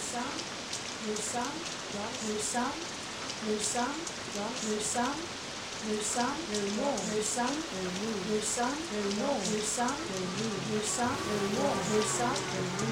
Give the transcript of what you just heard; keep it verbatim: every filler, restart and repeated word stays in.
some, there's some, there's some, there's some, there's some, there's some, there's more, there's some, there's some, there's more, there's some, there's some, there's more, there's some, there's